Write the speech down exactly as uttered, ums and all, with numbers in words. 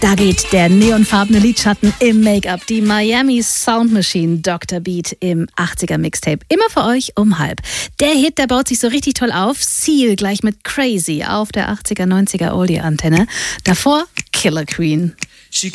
Da geht der neonfarbene Lidschatten im Make-up. Die Miami Sound Machine Doktor Beat im achtziger Mixtape. Immer für euch um halb. Der Hit, der baut sich so richtig toll auf. Seal gleich mit Crazy auf der achtziger, neunziger Oldie-Antenne. Davor Killer Queen.